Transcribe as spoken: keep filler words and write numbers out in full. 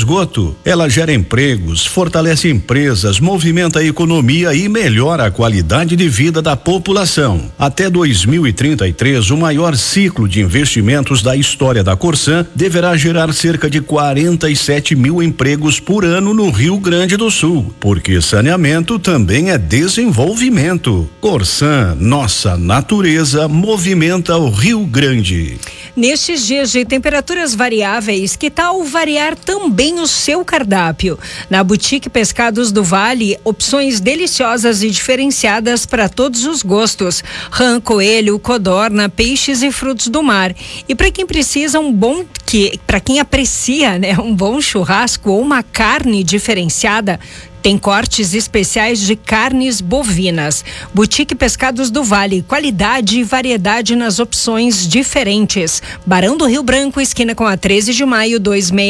esgoto. Ela gera empregos, fortalece empresas, movimenta a economia e melhora a qualidade de vida da população. Até dois mil e trinta e três, o maior ciclo de investimentos da história da Corsan deverá gerar cerca de quarenta e sete mil empregos por ano no Rio Grande do Sul, porque saneamento também é desenvolvimento. Corsan, nossa natureza movimenta o Rio Grande. Nestes dias de temperaturas variáveis, que tal variar também o seu cardápio? Na Boutique Pescados do Vale, opções deliciosas e diferenciadas para todos os gostos: rã, coelho, codorna, peixes e frutos do mar. E para quem precisa um bom que, para quem aprecia, né, um bom churrasco ou uma carne diferenciada, tem cortes especiais de carnes bovinas. Boutique Pescados do Vale, qualidade e variedade nas opções diferentes. Barão do Rio Branco, esquina com a treze de maio, dois seis